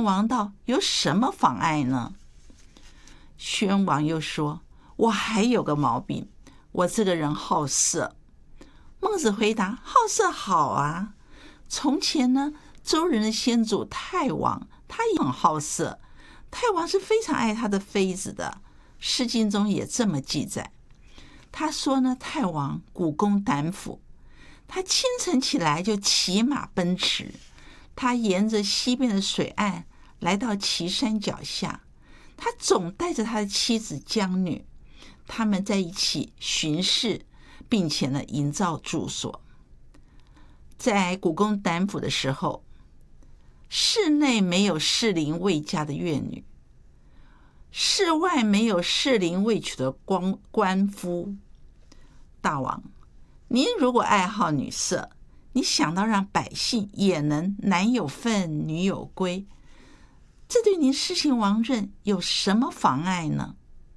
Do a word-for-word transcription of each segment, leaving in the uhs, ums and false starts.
王道有什么妨碍呢？宣王又说，我还有个毛病，我这个人好色。孟子回答，好色好啊，从前呢，周人的先祖太王，他也很好色。太王是非常爱他的妃子的，诗经中也这么记载。他说呢，太王古公胆府，他清晨起来就骑马奔驰，他沿着西边的水岸来到岐山脚下，他总带着他的妻子姜女，他们在一起巡视，并且呢营造住所。在古公胆府的时候，室内没有适龄未嫁的乐女，室外没有适龄未娶的官官夫。大王，您如果爱好女色，你想到让百姓也能男有分女有归，这对您施行王政有什么妨碍呢？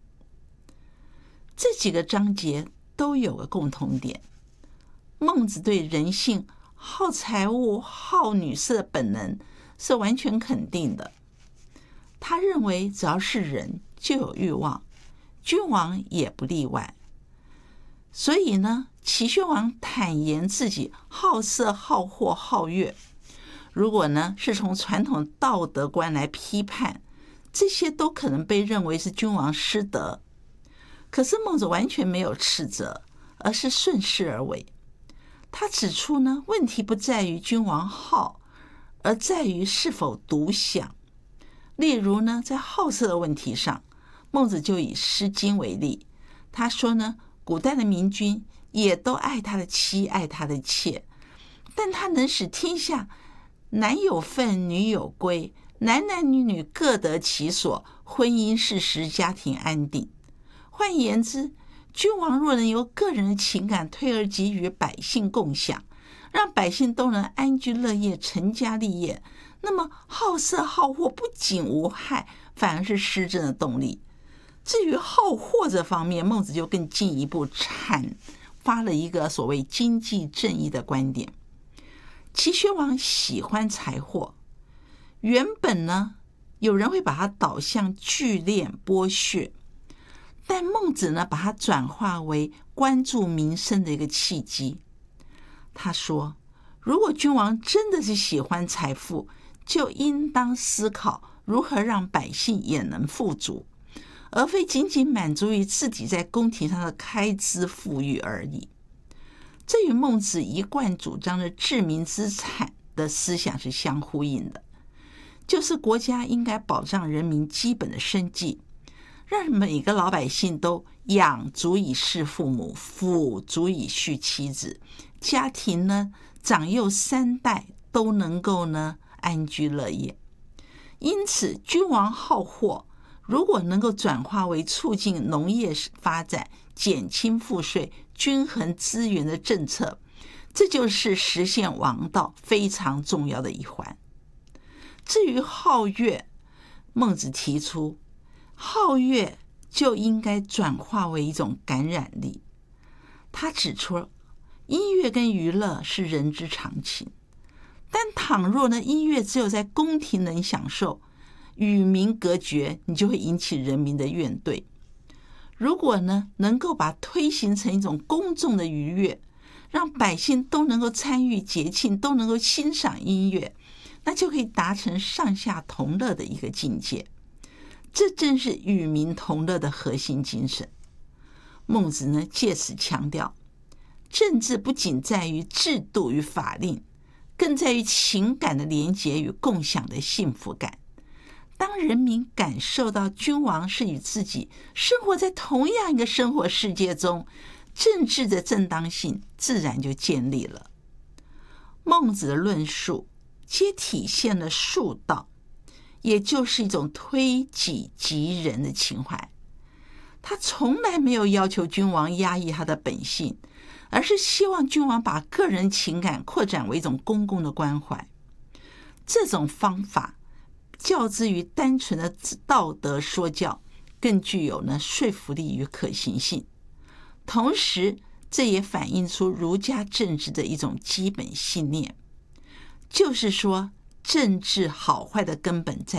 这几个章节都有个共同点，孟子对人性好财物、好女色的本能是完全肯定的。他认为只要是人就有欲望，君王也不例外。所以呢，齐宣王坦言自己好色、好货、好乐。如果呢是从传统道德观来批判，这些都可能被认为是君王失德。可是孟子完全没有斥责，而是顺势而为。他指出呢，问题不在于君王好，而在于是否独享。例如呢，在好色的问题上，孟子就以《诗经》为例。他说呢，古代的明君也都爱他的妻，爱他的妾，但他能使天下男有分，女有归，男男女女各得其所，婚姻事实，家庭安定。换言之，君王若能由个人的情感推而给予百姓共享，让百姓都能安居乐业、成家立业，那么好色好货不仅无害，反而是施政的动力。至于好货这方面，孟子就更进一步阐发了一个所谓经济正义的观点。齐宣王喜欢财货，原本呢，有人会把它导向聚敛剥削，但孟子呢，把它转化为关注民生的一个契机。他说，如果君王真的是喜欢财富，就应当思考如何让百姓也能富足，而非仅仅满足于自己在宫廷上的开支富裕而已。这与孟子一贯主张的治民资产的思想是相呼应的，就是国家应该保障人民基本的生计，让每个老百姓都养足以侍父母，抚足以续妻子，家庭呢长幼三代都能够呢安居乐业。因此，君王好货如果能够转化为促进农业发展、减轻赋税、均衡资源的政策，这就是实现王道非常重要的一环。至于好乐，孟子提出好乐就应该转化为一种感染力。他指出，音乐跟娱乐是人之常情，但倘若呢，音乐只有在宫廷能享受，与民隔绝，你就会引起人民的怨怼。如果呢，能够把推行成一种公众的愉悦，让百姓都能够参与节庆，都能够欣赏音乐，那就可以达成上下同乐的一个境界。这正是与民同乐的核心精神。孟子呢，借此强调，政治不仅在于制度与法令，更在于情感的连结与共享的幸福感。当人民感受到君王是与自己生活在同样一个生活世界中，政治的正当性自然就建立了。孟子的论述皆体现了术道，也就是一种推己及人的情怀。他从来没有要求君王压抑他的本性，而是希望君王把个人情感扩展为一种公共的关怀。这种方法较之于单纯的道德说教，更具有呢说服力与可行性。同时，这也反映出儒家政治的一种基本信念，就是说，政治好坏的根本在